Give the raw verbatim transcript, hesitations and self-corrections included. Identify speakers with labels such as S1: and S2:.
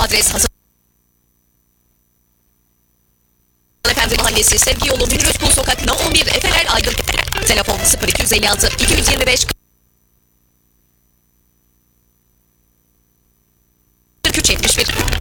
S1: Adres Hasan Efendi Mahallesi, Sevgi Yolu, Münir Özkul Sokak, No on bir, Efeler, Aydın. Telefon sıfır iki yüz elli altı iki yüz yirmi beş kırk üç yetmiş bir.